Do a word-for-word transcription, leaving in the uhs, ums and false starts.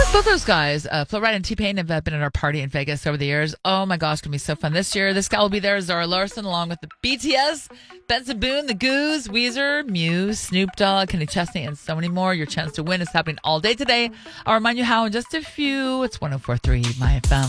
Both those guys, uh, Flo Rida and T-Pain, have uh, been at our party in Vegas over the years. Oh my gosh, it's going to be so fun this year. This guy will be there, Zara Larson, along with the B T S, Benson Boone, The Goose, Weezer, Muse, Snoop Dogg, Kenny Chesney, and so many more. Your chance to win is happening all day today. I'll remind you how in just a few. It's one oh four point three My F M.